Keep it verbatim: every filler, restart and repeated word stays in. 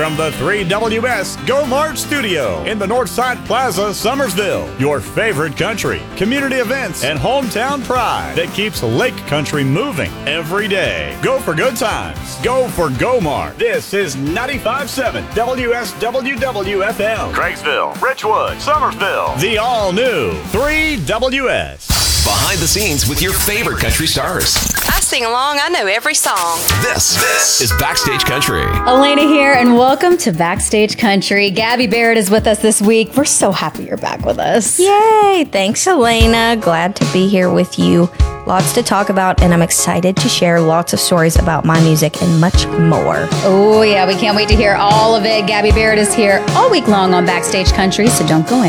from the three W S Go Mart Studio in the Northside Plaza, Summersville. Your favorite country, community events, and hometown pride that keeps Lake Country moving every day. Go for good times. Go for Go Mart. This is ninety-five point seven W S W W F M. Craigsville, Richwood, Summersville. The all-new three W S. Behind the scenes with your favorite country stars. I sing along. I know every song. This, this is Backstage Country. Elena here, and welcome to Backstage Country. Gabby Barrett is with us this week. We're so happy you're back with us. Yay! Thanks, Elena. Glad to be here with you. Lots to talk about, and I'm excited to share lots of stories about my music and much more. Oh, yeah, we can't wait to hear all of it. Gabby Barrett is here all week long on Backstage Country, so don't go anywhere.